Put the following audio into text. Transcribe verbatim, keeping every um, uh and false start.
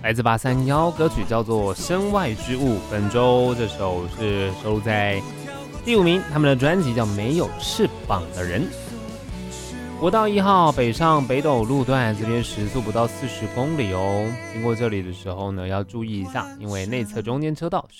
来自八三夭，歌曲叫做《身外之物》。本周这首是收录在第五名，他们的专辑叫《没有翅膀的人》。国道一号北上北斗路段，这边时速不到四十公里哦。经过这里的时候呢，要注意一下，因为内侧中间车道